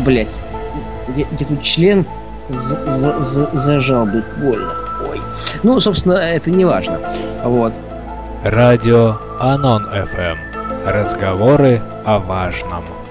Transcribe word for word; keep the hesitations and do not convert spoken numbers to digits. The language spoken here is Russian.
Блять, я, я тут член за- за- за- зажал, быть больно. Ой. Ну, собственно, это не важно. Вот. Радио Анон эф эм. Разговоры о важном.